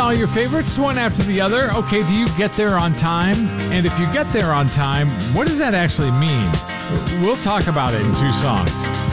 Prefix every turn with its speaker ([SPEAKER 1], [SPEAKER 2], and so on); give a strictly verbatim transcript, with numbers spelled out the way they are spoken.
[SPEAKER 1] all your favorites, one after the other. Okay, do you get there on time? And if you get there on time, what does that actually mean? We'll talk about it in two songs.